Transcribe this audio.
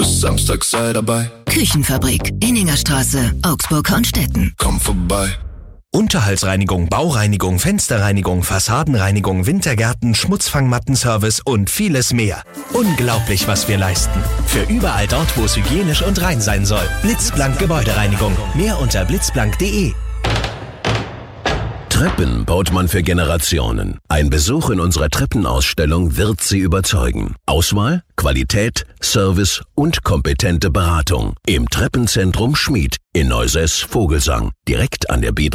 bis Samstag sei dabei. Küchenfabrik, Inningerstraße, Augsburg-Hornstetten. Komm vorbei. Unterhaltsreinigung, Baureinigung, Fensterreinigung, Fassadenreinigung, Wintergärten, Schmutzfangmattenservice und vieles mehr. Unglaublich, was wir leisten. Für überall dort, wo es hygienisch und rein sein soll. Blitzblank Gebäudereinigung. Mehr unter blitzblank.de. Treppen baut man für Generationen. Ein Besuch in unserer Treppenausstellung wird Sie überzeugen. Auswahl, Qualität, Service und kompetente Beratung. Im Treppenzentrum Schmied in Neusäß-Vogelsang, direkt an der B